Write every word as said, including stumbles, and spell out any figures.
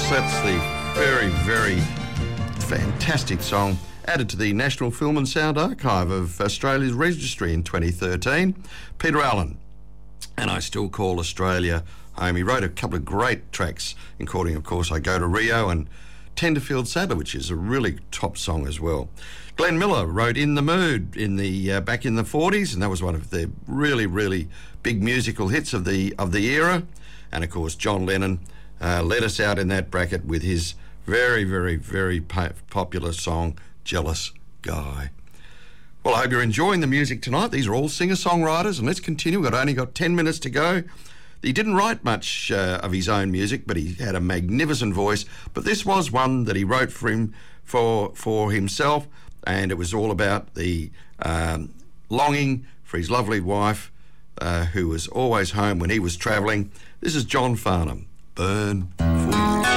course, that's the very, very fantastic song added to the National Film and Sound Archive of Australia's Registry in twenty thirteen. Peter Allen, And I Still Call Australia Home. He wrote a couple of great tracks, including, of course, I Go to Rio and Tenterfield Saddle, which is a really top song as well. Glenn Miller wrote In the Mood in the uh, back in the forties, and that was one of the really, really big musical hits of the of the era. And of course, John Lennon uh, led us out in that bracket with his very, very, very po- popular song, Jealous Guy. Well, I hope you're enjoying the music tonight. These are all singer-songwriters, and let's continue. We've only got ten minutes to go. He didn't write much uh, of his own music, but he had a magnificent voice. But this was one that he wrote for him for for himself, and it was all about the um, longing for his lovely wife, uh, who was always home when he was travelling. This is John Farnham, Burn.